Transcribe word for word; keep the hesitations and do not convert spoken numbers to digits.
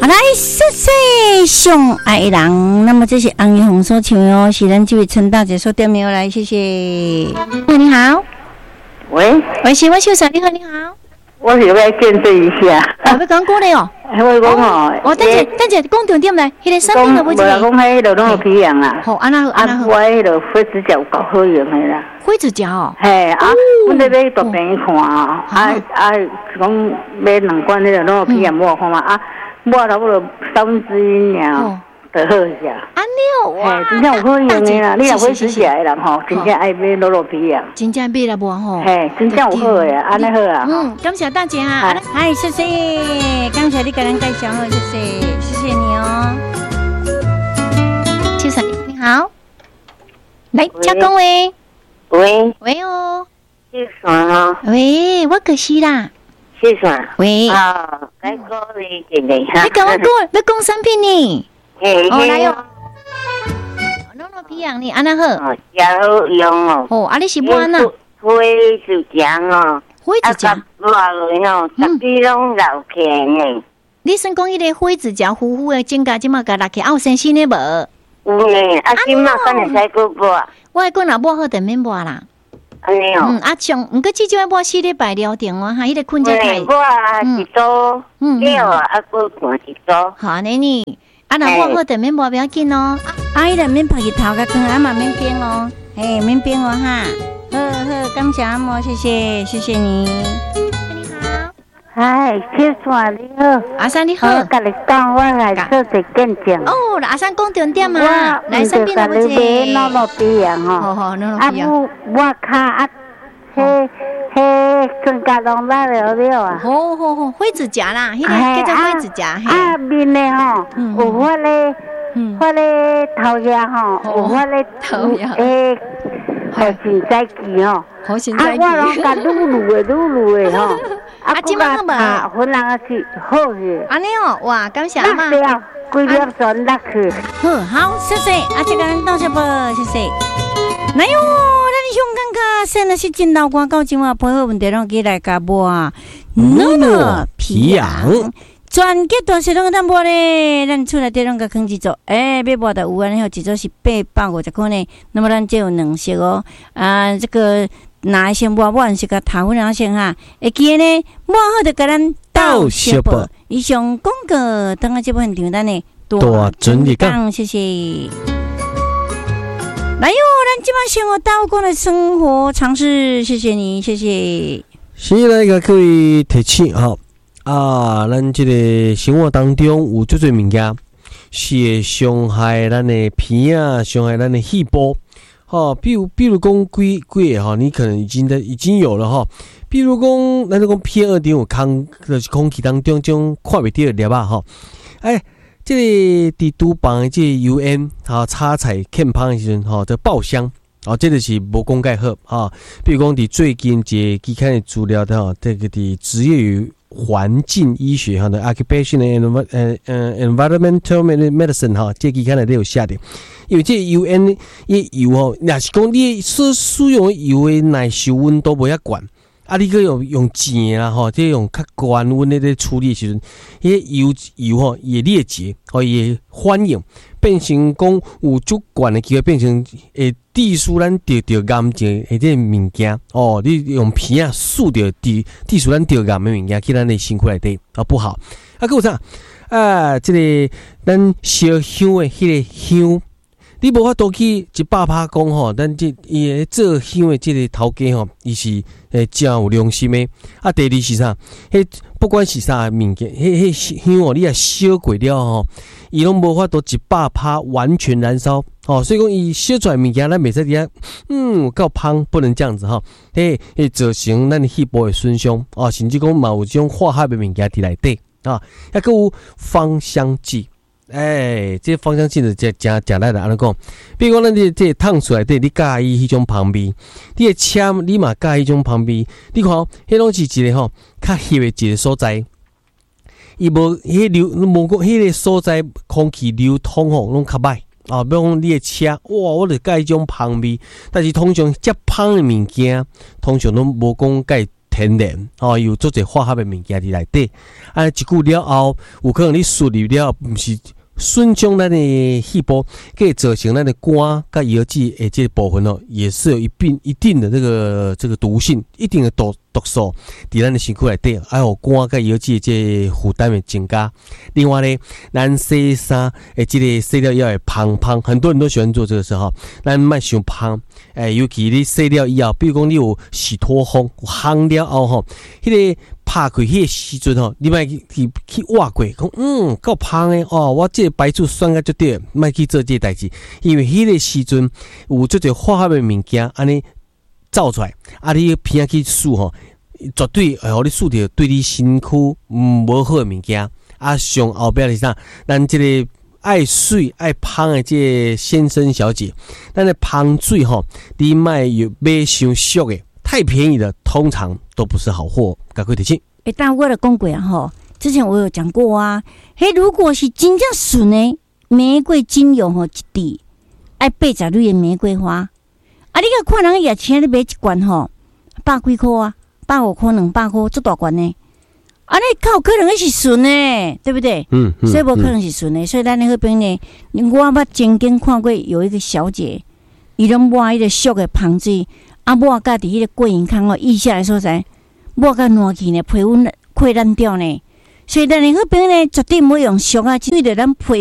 好来，谢谢上爱人。那么这是红叶红所唱的哦，是咱这位陈大姐所点名来，谢谢。你好， 喂， 喂，是我秀嫂，你好，你好。 我是要见证一下。 我要讲过来哦。 我讲哦， 哦，等下等下，讲重点来，迄个产品的位置。 无啦，讲迄个拢有皮样啦。 好，安那好，安那好。 我迄个灰指甲有够好用的啦。 灰指甲哦。 嘿啊，阮咧买大病看哦，啊啊，讲买两罐迄个拢有皮样抹看嘛啊，抹差不多三分之一尔。就好些。 安尼哦，哇， 真正有好用的啦！你若会指甲的人吼，真正爱买落落皮啊。 真正买了无吼？ 嘿，真正有好的，安尼好啊。 嗯，感谢大姐哈。嗨，谢谢，感谢你给人介绍好，谢谢，谢谢你哦。秋生你好，来，请讲喂。 喂。 喂哦。 谢算哦。 喂，我可是啦。 谢算。 喂。 啊，该讲你一个哈。 你跟我讲，要讲产品呢？哦，来哟。弄弄皮样呢，安那好。 哦，真好用哦。 哦，啊，你是mua哪？ 灰指甲哦。 灰指甲。 落来哦，十几拢老起呢。 你算讲迄个灰指甲糊糊的指甲，即马甲落去，啊有新鲜的无？ 有呢，啊，即马敢会使过抹？ 我讲若抹好就免抹啦。 安尼哦。 嗯，啊，上毋过至少要抹四礼拜了定哦，哈，迄个困才开。 抹一组，了啊，啊，过换一组。 好安尼呢。啊，若抹好就免抹，不要紧哦。啊，伊就免拍日头甲光，啊嘛免冰哦，嘿，免冰哦哈。好好，感谢阿嬷，谢谢，谢谢你。你好， 嗨，小川你好， 阿三你好。 我甲你讲，我来做一见证。 哦，阿三讲重点啊，来身边的位置。 我弄弄皮样吼， 好好，弄弄皮样。 啊，我我卡啊，嘿。嘿，指甲拢拉了了啊！ 好好好，灰指甲啦，迄个叫做灰指甲。 啊，面的吼，有发咧，发咧头牙吼，有发咧头牙， 诶，好身材记吼， 好身材记。 啊，我拢甲撸撸的撸撸的吼， 啊，今晚好无？ 啊，粉人是好去。 安尼哦，哇，感谢阿妈。 对啊，规粒全落去。 好，好，谢谢，啊，这个人到这不，谢谢。来哟，咱香港卡现在是真老歌到今晚配合问题，拢起来甲播啊，诺诺皮痒，全结都是拢咱播咧，咱厝内底拢甲放一组，诶，要播的有安尼，一组是八百五十块呢。那么咱这有两色哦，啊，这个拿先播，我是甲头粉先哈，会记呢，播好就甲咱倒色播。以上广告，等下这部分场咱呢多准备讲，谢谢。来哟，咱今晚生活刀工的生活常识，谢谢你，谢谢。 先来甲各位提醒哈啊，咱这个生活当中有最最物件是会伤害咱的皮啊，伤害咱的细胞。哈，比如比如讲几几个哈，你可能已经的已经有了哈。比如讲，咱讲 P M 二点五空就是空气当中种看袂到的粒啊哈，哎。这个伫厨房的这个油烟哈炒菜欠芳的时阵哈，这爆香哦，这就是无讲介好哈。比如讲伫最近一个期刊的资料的哈，这个伫职业与环境医学哈的 Occupational 呃呃 Environmental Medicine 哈，这期刊内底有写的，因为这油烟伊油吼，若是讲你所使用的油的耐受温度无遐悬。啊！你个用用钱啦吼，即用较高温咧咧处理时阵，迄油油吼也裂解，吼也反应变成讲有足悬的机会变成会致使咱得着癌症诶这物件哦。你用皮啊输着致致使咱得癌的物件，去咱的身体内底啊不好。啊，还有啥啊？即、这个咱烧香的迄个香。你无法度去一百趴讲吼，咱即伊诶做香诶即个头家吼，伊是诶真有良心诶。啊，第二是啥？迄不管是啥物件，迄迄香哦，你若烧过了吼，伊拢无法度一百趴完全燃烧哦。所以讲伊烧出来物件，咱袂使伫遐嗯够香，不能这样子吼。迄会造成咱细胞诶损伤哦，甚至讲嘛有即种化学诶物件伫内底啊，抑佫有芳香剂。哎，这芳香剂就真真真来的安尼讲，比如讲咱这这烫出来的，你介意迄种香味，你的车你嘛介意迄种香味，你看，迄拢是一个吼较翕的一个所在，伊无迄流无讲迄个所在空气流通吼拢较歹啊。比如讲你的车，哇，我就介意种香味，但是通常遮香的物件，通常拢无讲介天然哦，有做者化学的物件伫内底。啊，一久了后，有可能你输入了，毋是损伤咱的细胞，可以造成咱的肝甲腰子诶这个部分哦，也是有一定一定的这个这个毒性，一定的毒毒素伫咱的身躯内底，还有肝甲腰子这负担会增加。另外呢，咱洗衫诶，这个洗了以后会芳芳，很多人都喜欢做这个事哈。咱莫伤芳，诶，尤其你洗了以后，比如讲你有洗脱烘，烘了后吼，迄、那个。拍开迄个时阵吼，你莫去去去挖过，讲嗯够芳诶哦，我这个白醋酸个就对，莫去做这个代志，因为迄个时阵有做者化学诶物件安尼造出来，啊你鼻仔去数吼，绝对会互你数着对你身躯嗯无好诶物件，啊上后壁是啥？咱这个爱水爱芳诶这个先生小姐，咱诶芳水吼，你莫有买伤俗诶。太便宜的，通常都不是好货。赶快提醒。 哎，但我的讲过啊，吼，之前我有讲过啊。嘿，如果是真正纯的玫瑰精油吼，一滴爱八十蕊的玫瑰花，啊，你个看人也请你买一罐吼，百几块啊，百五块、两百块，这大罐呢？啊，你靠可能是纯的，对不对？ 嗯，嗯所以无可能是纯的，嗯、所以咱那边呢，我捌曾经看过有一个小姐，伊拢抹迄个俗的芳水。啊，抹甲伫迄个过营康哦，腋下的所在，抹甲烂去呢，皮肤溃烂掉呢，所以咱迄边呢，绝对唔好用俗啊，对着咱皮。